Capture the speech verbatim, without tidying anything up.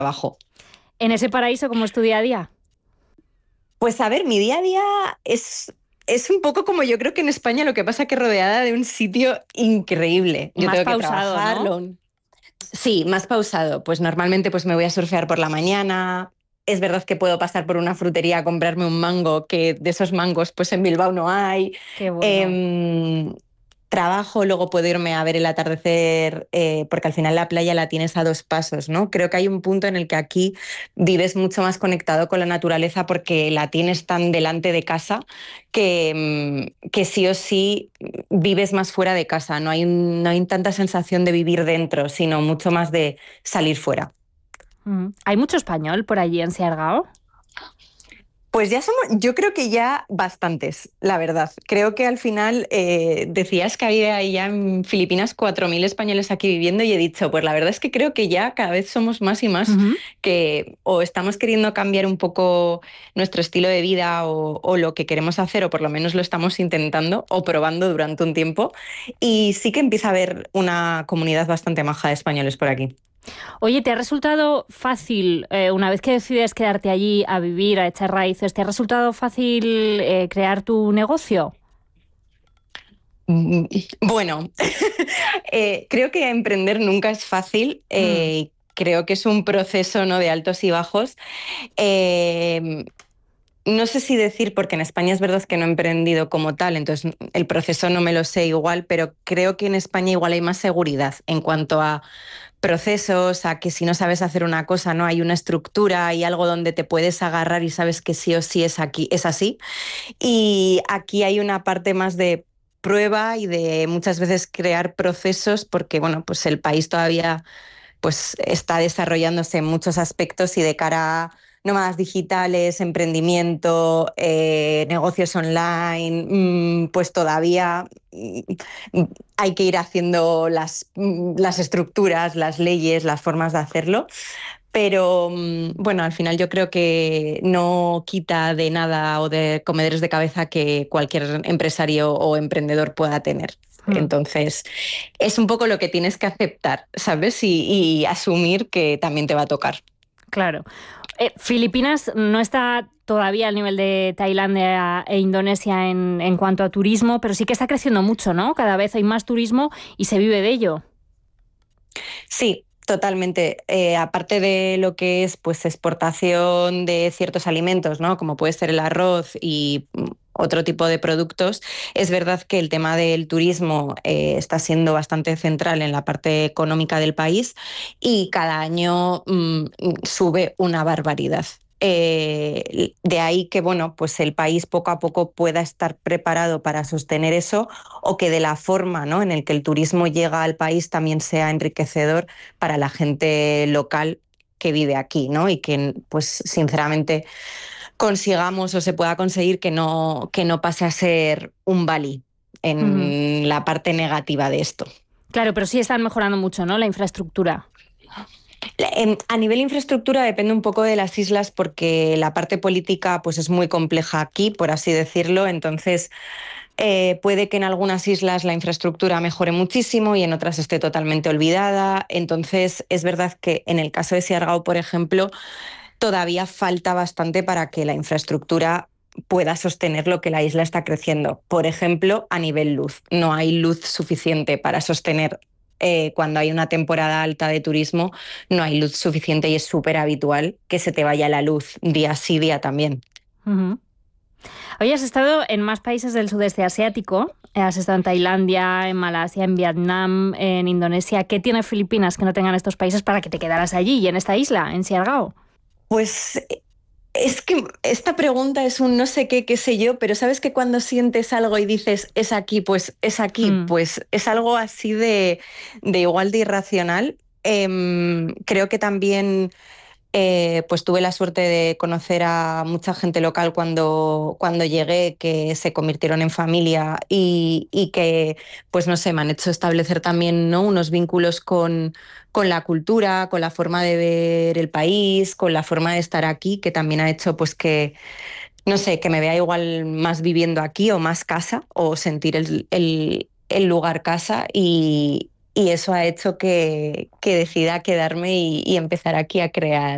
trabajo. En ese paraíso, ¿cómo es tu día a día? Pues a ver, mi día a día es, es un poco como yo creo que en España, lo que pasa que rodeada de un sitio increíble. Yo Más tengo que pausado, ¿no? trabajarlo. Sí, más pausado. Pues normalmente pues me voy a surfear por la mañana. Es verdad que puedo pasar por una frutería a comprarme un mango, que de esos mangos pues en Bilbao no hay. Qué bueno. Em, Trabajo, luego puedo irme a ver el atardecer, eh, porque al final la playa la tienes a dos pasos, ¿no? Creo que hay un punto en el que aquí vives mucho más conectado con la naturaleza porque la tienes tan delante de casa que, mm, que sí o sí vives más fuera de casa. No hay, un- no hay tanta sensación de vivir dentro, sino mucho más de salir fuera. Mm. ¿Hay mucho español por allí en Siargao? Pues ya somos, yo creo que ya bastantes, la verdad. Creo que al final eh, decías que había ya en Filipinas cuatro mil españoles aquí viviendo y he dicho, pues la verdad es que creo que ya cada vez somos más y más Ujú. que o estamos queriendo cambiar un poco nuestro estilo de vida o, o lo que queremos hacer, o por lo menos lo estamos intentando o probando durante un tiempo. Y sí que empieza a haber una comunidad bastante maja de españoles por aquí. Oye, ¿te ha resultado fácil, eh, una vez que decides quedarte allí a vivir, a echar raíces, ¿te ha resultado fácil eh, crear tu negocio? Mm, Bueno, eh, creo que emprender nunca es fácil. Mm. Eh, creo que es un proceso, ¿no?, de altos y bajos. Eh, no sé si decir, porque en España es verdad que no he emprendido como tal, entonces el proceso no me lo sé igual, pero creo que en España igual hay más seguridad en cuanto a procesos, a que si no sabes hacer una cosa, no hay una estructura, hay algo donde te puedes agarrar y sabes que sí o sí es aquí, es así. Y aquí hay una parte más de prueba y de muchas veces crear procesos, porque bueno, pues el país todavía pues está desarrollándose en muchos aspectos y de cara a nómadas digitales, emprendimiento, eh, negocios online, mmm, pues todavía mm, hay que ir haciendo las, mm, las estructuras, las leyes, las formas de hacerlo. Pero mm, bueno, al final yo creo que no quita de nada o de comederos de cabeza que cualquier empresario o emprendedor pueda tener. Mm. Entonces, es un poco lo que tienes que aceptar, ¿sabes? Y, y asumir que también te va a tocar. Claro. Eh, Filipinas no está todavía al nivel de Tailandia e Indonesia en, en cuanto a turismo, pero sí que está creciendo mucho, ¿no? Cada vez hay más turismo y se vive de ello. Sí, totalmente. Eh, aparte de lo que es pues exportación de ciertos alimentos, ¿no? Como puede ser el arroz y mm, otro tipo de productos, es verdad que el tema del turismo eh, está siendo bastante central en la parte económica del país y cada año mm, sube una barbaridad. Eh, de ahí que bueno, pues el país poco a poco pueda estar preparado para sostener eso, o que de la forma, ¿no?, en el que el turismo llega al país también sea enriquecedor para la gente local que vive aquí, ¿no? Y que, pues, sinceramente, consigamos o se pueda conseguir que no, que no pase a ser un Bali Ujú. en la parte negativa de esto. Claro, pero sí están mejorando mucho, ¿no? La infraestructura. En- a nivel infraestructura depende un poco de las islas porque la parte política pues es muy compleja aquí, por así decirlo. Entonces, Eh, puede que en algunas islas la infraestructura mejore muchísimo y en otras esté totalmente olvidada. Entonces, es verdad que en el caso de Siargao, por ejemplo, todavía falta bastante para que la infraestructura pueda sostener lo que la isla está creciendo. Por ejemplo, a nivel luz. No hay luz suficiente para sostener. Eh, cuando hay una temporada alta de turismo, no hay luz suficiente y es súper habitual que se te vaya la luz día sí, día también. Ujú. Hoy has estado en más países del sudeste asiático. Has estado en Tailandia, en Malasia, en Vietnam, en Indonesia. ¿Qué tiene Filipinas que no tengan estos países para que te quedaras allí y en esta isla, en Siargao? Pues es que esta pregunta es un no sé qué, qué sé yo, pero sabes que cuando sientes algo y dices es aquí, pues es aquí, Mm. pues es algo así de, de igual de irracional. Em, creo que también eh, pues tuve la suerte de conocer a mucha gente local cuando, cuando llegué, que se convirtieron en familia y, y que, pues no sé, me han hecho establecer también, ¿no?, unos vínculos con, con la cultura, con la forma de ver el país, con la forma de estar aquí, que también ha hecho pues que, no sé, que me vea igual más viviendo aquí o más casa o sentir el, el- el lugar casa y, y eso ha hecho que, que decida quedarme y, y empezar aquí a crear